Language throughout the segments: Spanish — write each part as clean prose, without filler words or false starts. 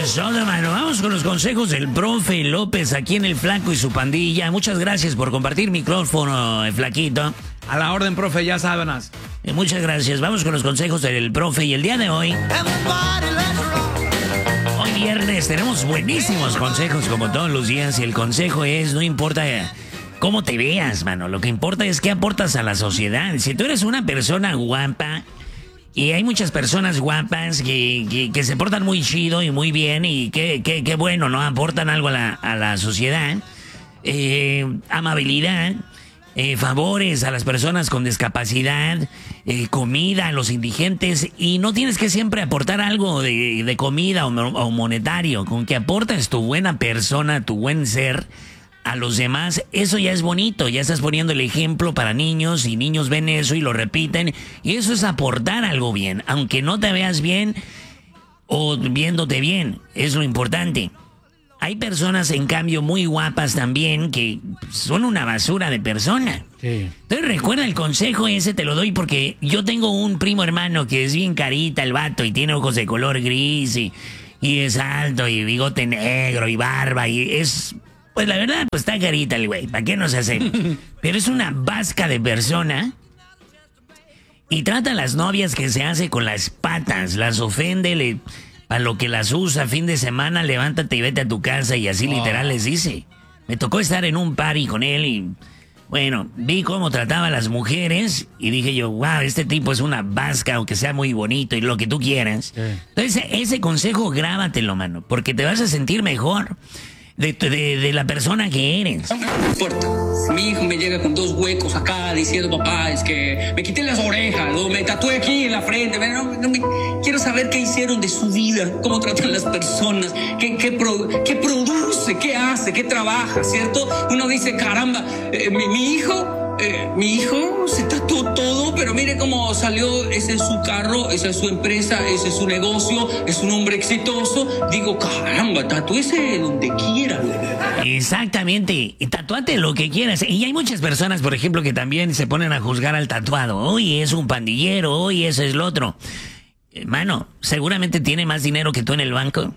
Eso, mano. Vamos con los consejos del profe López aquí en El Flaco y su pandilla. Muchas gracias por compartir micrófono, Flaquito. A la orden, profe, ya sábanas. Muchas gracias. Vamos con los consejos del profe. Y el día de hoy viernes, tenemos buenísimos consejos como todos los días. Y el consejo es, no importa cómo te veas, mano. Lo que importa es qué aportas a la sociedad. Si tú eres una persona guapa... Y hay muchas personas guapas que se portan muy chido y muy bien y que bueno, ¿no? Aportan algo a la sociedad. Amabilidad, favores a las personas con discapacidad, comida a los indigentes. Y no tienes que siempre aportar algo de comida o monetario. Con que aportes tu buena persona, tu buen ser a los demás, eso ya es bonito, ya estás poniendo el ejemplo para niños y niños ven eso y lo repiten y eso es aportar algo bien, aunque no te veas bien o viéndote bien, es lo importante. Hay personas en cambio muy guapas también que son una basura de persona. Sí. Entonces recuerda el consejo ese, te lo doy porque yo tengo un primo hermano que es bien carita el vato y tiene ojos de color gris y es alto y bigote negro y barba y es... Pues la verdad, pues está carita el güey, ¿para qué nos hacemos? Pero es una vasca de persona y trata a las novias que se hace con las patas, las ofende, a lo que las usa, fin de semana, levántate y vete a tu casa y así literal les dice. Me tocó estar en un party con él y, bueno, vi cómo trataba a las mujeres y dije yo, wow, este tipo es una vasca, aunque sea muy bonito y lo que tú quieras. Entonces, ese consejo grábatelo, mano, porque te vas a sentir mejor. De la persona que eres. No importa. Mi hijo me llega con 2 huecos acá diciendo, papá, es que me quité las orejas, ¿no? Me tatué aquí en la frente. Quiero saber qué hicieron de su vida, cómo tratan las personas, qué produce, qué hace, qué trabaja, ¿cierto? Uno dice, caramba, mi hijo se tatuó todo, pero mire cómo salió, ese es su carro, esa es su empresa, ese es su negocio, es un hombre exitoso. Digo, caramba, tatúese donde quiera. Exactamente, tatúate lo que quieras. Y hay muchas personas, por ejemplo, que también se ponen a juzgar al tatuado. Oye, es un pandillero, oye, eso es lo otro. Mano, seguramente tiene más dinero que tú en el banco.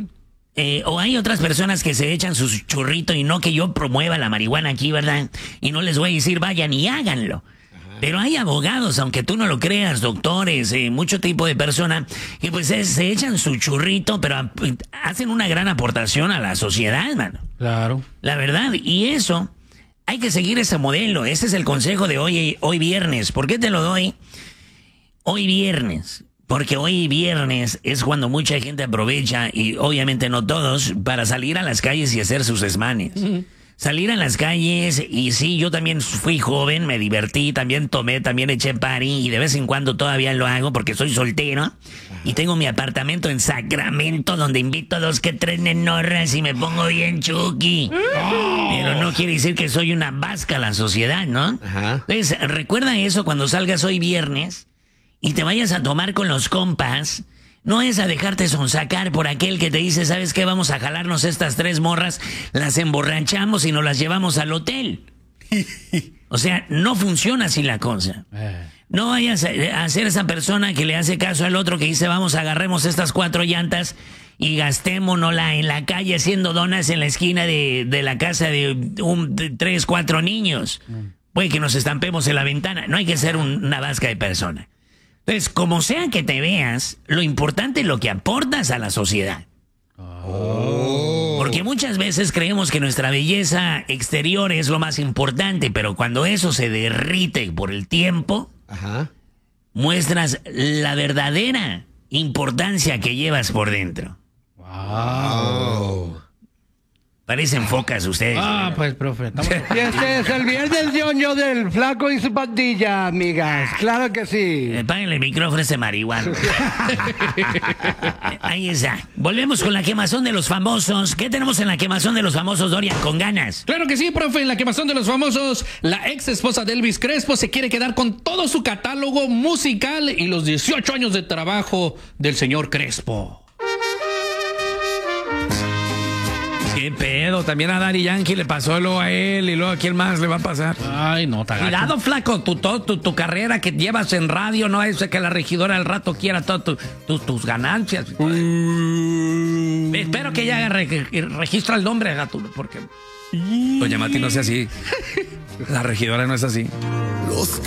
O hay otras personas que se echan su churrito y no que yo promueva la marihuana aquí, ¿verdad? Y no les voy a decir vayan y háganlo. Pero hay abogados, aunque tú no lo creas, doctores, mucho tipo de personas que pues se echan su churrito, pero hacen una gran aportación a la sociedad, mano. Claro. La verdad, y eso, hay que seguir ese modelo. Ese es el consejo de hoy viernes. ¿Por qué te lo doy? Hoy viernes. Porque hoy viernes es cuando mucha gente aprovecha, y obviamente no todos, para salir a las calles y hacer sus desmanes. Salir a las calles, y sí, yo también fui joven, me divertí, también tomé, también eché party, y de vez en cuando todavía lo hago porque soy soltero. Y tengo mi apartamento en Sacramento, donde invito a 2 que 3 nenorras y me pongo bien chuki. Pero no quiere decir que soy una vasca a la sociedad, ¿no? Entonces, recuerda eso cuando salgas hoy viernes y te vayas a tomar con los compas. No es a dejarte sonsacar por aquel que te dice, ¿sabes qué? Vamos a jalarnos estas 3 morras, las emborrachamos y nos las llevamos al hotel. O sea, no funciona así la cosa. No vayas a ser esa persona que le hace caso al otro que dice, vamos, agarremos estas 4 llantas y gastémonosla en la calle haciendo donas en la esquina de la casa de 3, 4 niños. Puede que nos estampemos en la ventana. No hay que ser una vasca de persona. Entonces, como sea que te veas, lo importante es lo que aportas a la sociedad. Porque muchas veces creemos que nuestra belleza exterior es lo más importante, pero cuando eso se derrite por el tiempo, muestras la verdadera importancia que llevas por dentro. Parecen focas ustedes. Pues, profe. Y este es el viernes ñoño del Flaco y su pandilla, amigas. Claro que sí. Páguenle el micrófono a ese marihuano. Ahí está. Volvemos con la quemazón de los famosos. ¿Qué tenemos en la quemazón de los famosos, Dorian? Con ganas. Claro que sí, profe. En la quemazón de los famosos, la ex esposa de Elvis Crespo se quiere quedar con todo su catálogo musical y los 18 años de trabajo del señor Crespo. ¿Qué pedo? También a Daddy Yankee le pasó luego a él y luego a quién más le va a pasar. Ay, no, tagacho. Cuidado, flaco, tu carrera que llevas en radio, no es que la regidora al rato quiera todas tus ganancias. Espero que ya registra el nombre, gato, porque... Doña Mati no sea así. La regidora no es así.